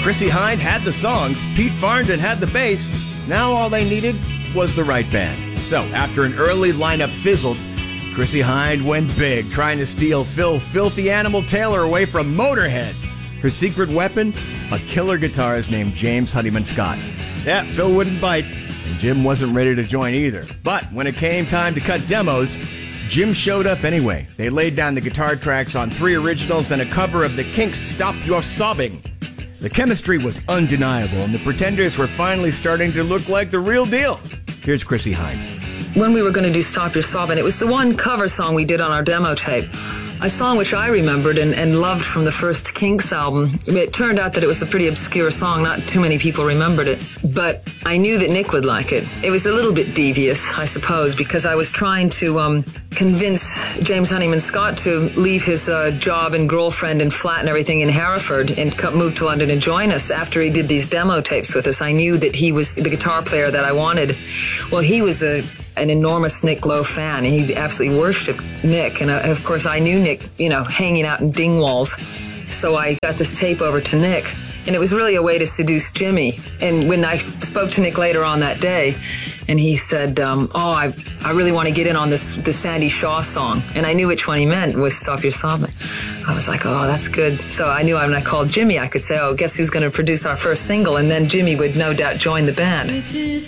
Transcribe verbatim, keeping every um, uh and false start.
Chrissie Hynde had the songs, Pete Farndon had the bass. Now all they needed was the right band. So after an early lineup fizzled, Chrissie Hynde went big, trying to steal Phil Filthy Animal Taylor away from Motorhead. Her secret weapon? A killer guitarist named James Honeyman Scott. Yeah, Phil wouldn't bite, and Jim wasn't ready to join either. But when it came time to cut demos, Jim showed up anyway. They laid down the guitar tracks on three originals and a cover of the Kinks' Stop Your Sobbing. The chemistry was undeniable, and the Pretenders were finally starting to look like the real deal. Here's Chrissie Hynde. When we were going to do Stop Your Sobbing, it was the one cover song we did on our demo tape. A song which I remembered and, and loved from the first Kinks album. It turned out that it was a pretty obscure song. Not too many people remembered it. But I knew that Nick would like it. It was a little bit devious, I suppose, because I was trying to um, convince James Honeyman Scott to leave his uh, job and girlfriend and flat and everything in Hereford and co- move to London and join us after he did these demo tapes with us. I knew that he was the guitar player that I wanted. Well, he was a... an enormous Nick Lowe fan. He absolutely worshipped Nick. And, uh, of course, I knew Nick, you know, hanging out in Dingwalls. So I got this tape over to Nick. And it was really a way to seduce Jimmy. And when I spoke to Nick later on that day, and he said, um, oh, I I really want to get in on this, this Sandy Shaw song. And I knew which one he meant was Stop Your Sobbing. I was like, oh, that's good. So I knew when I called Jimmy, I could say, oh, guess who's going to produce our first single? And then Jimmy would no doubt join the band.